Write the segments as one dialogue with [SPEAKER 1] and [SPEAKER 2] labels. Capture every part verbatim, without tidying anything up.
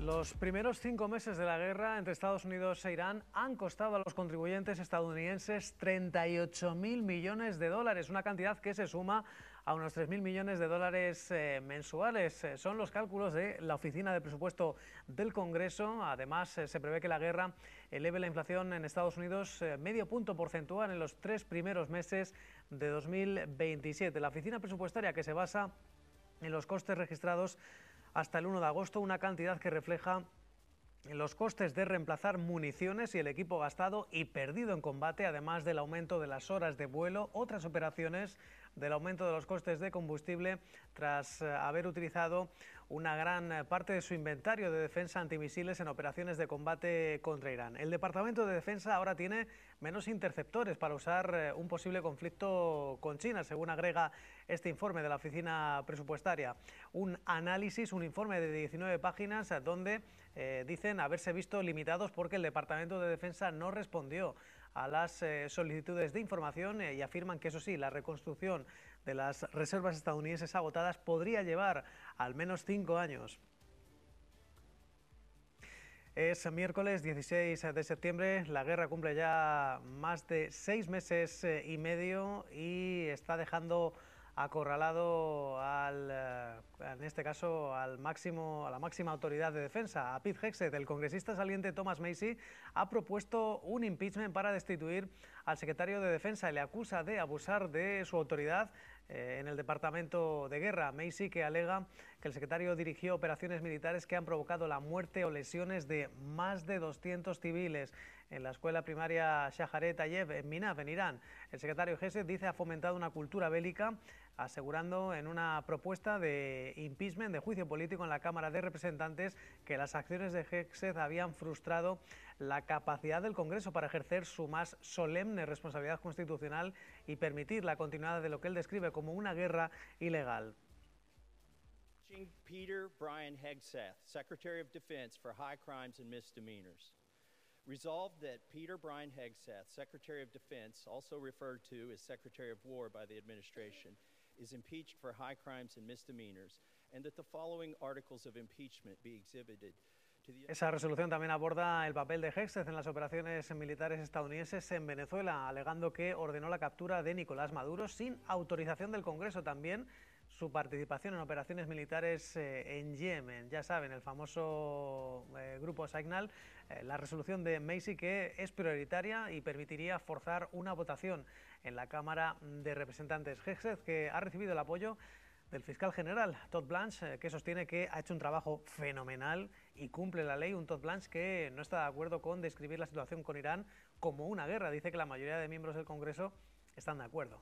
[SPEAKER 1] Los primeros cinco meses de la guerra entre Estados Unidos e Irán han costado a los contribuyentes estadounidenses treinta y ocho mil millones de dólares, una cantidad que se suma a unos tres mil millones de dólares eh, mensuales. Eh, son los cálculos de la Oficina de Presupuesto del Congreso. Además, eh, se prevé que la guerra eleve la inflación en Estados Unidos eh, medio punto porcentual en los tres primeros meses de dos mil veintisiete. La Oficina Presupuestaria, que se basa en los costes registrados hasta el uno de agosto, una cantidad que refleja los costes de reemplazar municiones y el equipo gastado y perdido en combate, además del aumento de las horas de vuelo, otras operaciones, del aumento de los costes de combustible tras haber utilizado una gran parte de su inventario de defensa antimisiles en operaciones de combate contra Irán. El Departamento de Defensa ahora tiene menos interceptores para usar un posible conflicto con China, según agrega este informe de la Oficina Presupuestaria. Un análisis, un informe de diecinueve páginas donde eh, dicen haberse visto limitados porque el Departamento de Defensa no respondió a las eh, solicitudes de información eh, y afirman que, eso sí, la reconstrucción de las reservas estadounidenses agotadas podría llevar al menos cinco años. Es miércoles dieciséis de septiembre, la guerra cumple ya más de seis meses eh, y medio y está dejando acorralado al, en este caso, al máximo, a la máxima autoridad de defensa, a Pete Hegseth. El congresista saliente Thomas Massie ha propuesto un impeachment para destituir al secretario de Defensa y le acusa de abusar de su autoridad eh, en el Departamento de Guerra. Massie, que alega que el secretario dirigió operaciones militares que han provocado la muerte o lesiones de más de doscientos civiles en la escuela primaria Shaharet Tayyeb en Minaf, en Irán. El secretario Hegseth dice ha fomentado una cultura bélica, asegurando en una propuesta de impeachment, de juicio político en la Cámara de Representantes, que las acciones de Hegseth habían frustrado la capacidad del Congreso para ejercer su más solemne responsabilidad constitucional y permitir la continuidad de lo que él describe como una guerra ilegal.
[SPEAKER 2] Peter Brian Hegseth, Secretary of Defense for High Crimes and Misdemeanors. Resolved that Peter Brian Hegseth, Secretary of Defense, also referred to as Secretary of War by the administration, is impeached for high crimes and misdemeanors, and that the following articles of impeachment be exhibited.
[SPEAKER 1] Esa resolución también aborda el papel de Hegseth en las operaciones militares estadounidenses en Venezuela, alegando que ordenó la captura de Nicolás Maduro sin autorización del Congreso. También su participación en operaciones militares eh, en Yemen. Ya saben, el famoso eh, grupo Signal, eh, la resolución de Massie, que es prioritaria y permitiría forzar una votación en la Cámara de Representantes. Hegseth, que ha recibido el apoyo del fiscal general Todd Blanche, eh, que sostiene que ha hecho un trabajo fenomenal y cumple la ley. Un Todd Blanche que no está de acuerdo con describir la situación con Irán como una guerra. Dice que la mayoría de miembros del Congreso están de acuerdo.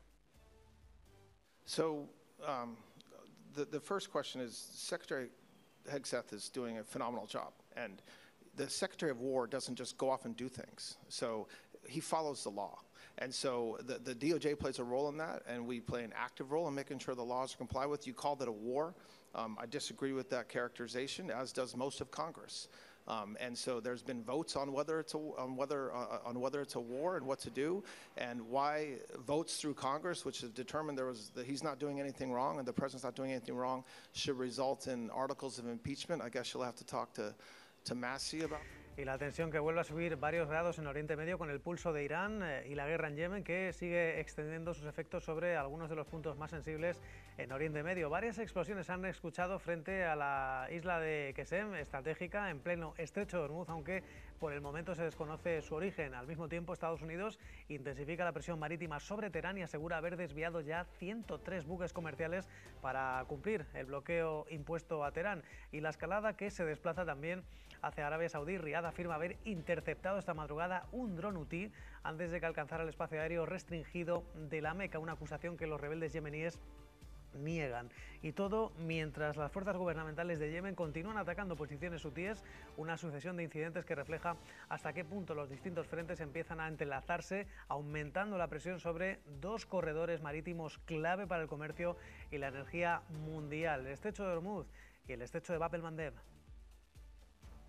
[SPEAKER 3] So, um, the, the first question is, Secretary Hegseth is doing a phenomenal job, and the Secretary of War doesn't just go off and do things. So he follows the law. And so the, the D O J plays a role in that, and we play an active role in making sure the laws are complied with. You called it a war. Um, I disagree with that characterization, as does most of Congress. Um, and so there's been votes on whether it's a, on whether uh, on whether it's a war and what to do, and why votes through Congress, which have determined there was that he's not doing anything wrong and the president's not doing anything wrong, should result in articles of impeachment. I guess you'll have to talk to to Massie about.
[SPEAKER 1] Y la tensión que vuelve a subir varios grados en Oriente Medio con el pulso de Irán eh, y la guerra en Yemen, que sigue extendiendo sus efectos sobre algunos de los puntos más sensibles en Oriente Medio. Varias explosiones se han escuchado frente a la isla de Qesem, estratégica, en pleno estrecho de Hormuz, aunque por el momento se desconoce su origen. Al mismo tiempo, Estados Unidos intensifica la presión marítima sobre Teherán y asegura haber desviado ya ciento tres buques comerciales para cumplir el bloqueo impuesto a Teherán. Y la escalada que se desplaza también hacia Arabia Saudí. Riad afirma haber interceptado esta madrugada un dron hutí antes de que alcanzara el espacio aéreo restringido de la Meca, una acusación que los rebeldes yemeníes niegan. Y todo mientras las fuerzas gubernamentales de Yemen continúan atacando posiciones hutíes, una sucesión de incidentes que refleja hasta qué punto los distintos frentes empiezan a entrelazarse, aumentando la presión sobre dos corredores marítimos clave para el comercio y la energía mundial, el estrecho de Hormuz y el estrecho de Bab el-Mandeb.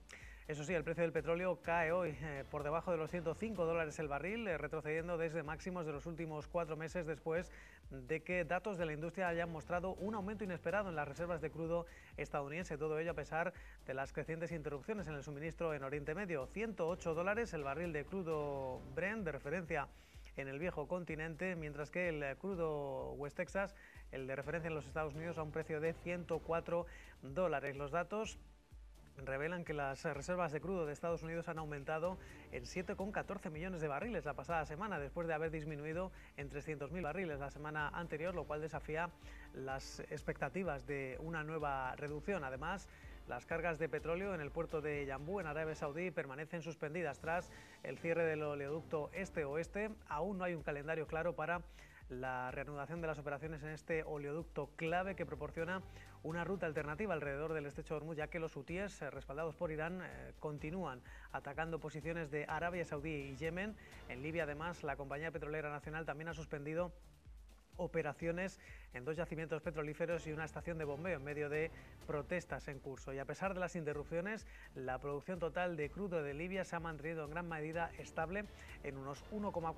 [SPEAKER 1] Eso sí, el precio del petróleo cae hoy eh, por debajo de los ciento cinco dólares el barril, eh, retrocediendo desde máximos de los últimos cuatro meses después de que datos de la industria hayan mostrado un aumento inesperado en las reservas de crudo estadounidense. Todo ello a pesar de las crecientes interrupciones en el suministro en Oriente Medio. ciento ocho dólares el barril de crudo Brent de referencia en el viejo continente, mientras que el crudo West Texas, el de referencia en los Estados Unidos, a un precio de ciento cuatro dólares. Los datos revelan que las reservas de crudo de Estados Unidos han aumentado en siete coma catorce millones de barriles la pasada semana, después de haber disminuido en trescientos mil barriles la semana anterior, lo cual desafía las expectativas de una nueva reducción. Además, las cargas de petróleo en el puerto de Yambú, en Arabia Saudí, permanecen suspendidas tras el cierre del oleoducto este-oeste. Aún no hay un calendario claro para la reanudación de las operaciones en este oleoducto clave que proporciona una ruta alternativa alrededor del estrecho de Hormuz, ya que los hutíes, eh, respaldados por Irán, eh, continúan atacando posiciones de Arabia Saudí y Yemen. En Libia, además, la compañía petrolera nacional también ha suspendido operaciones en dos yacimientos petrolíferos y una estación de bombeo en medio de protestas en curso. Y a pesar de las interrupciones, la producción total de crudo de Libia se ha mantenido en gran medida estable en unos uno coma